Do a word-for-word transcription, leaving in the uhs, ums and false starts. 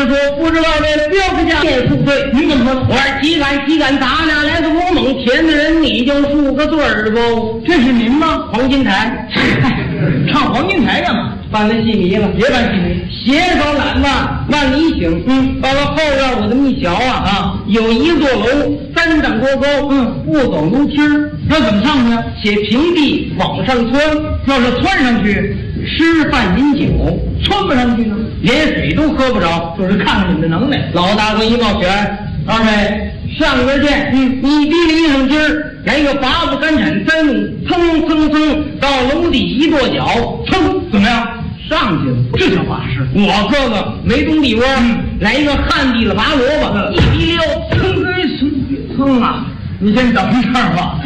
说不知道这镖客家也数对， 您怎么说？ 我说几杆几杆，咱俩来个我猛前的人，你就数个对儿不？ 这是您吗？ 黄金台， 唱黄金台干嘛？ 办了戏迷了， 别办戏迷， 携手揽吧，万里行。 嗯， 到了后院，我这么一瞧啊啊，有一座楼，三丈多高， 嗯， 不走楼梯儿， 那怎么上去？ 且平地往上窜， 要是窜上去， 吃饭饮酒， 窜不上去呢， 连水都喝不着， 就是看看你们的能耐。 老大哥一冒起来，二位上边见， 嗯， 你提了一上筋儿，来个八步干铲三路，蹭蹭蹭到楼底一跺脚，蹭， 怎么样？ 上去了， 这叫把式。 我哥哥没动地窝， 嗯， 来一个旱地了拔萝卜， 嗯一滴溜，蹭蹭蹭啊！ 你先等一下吧。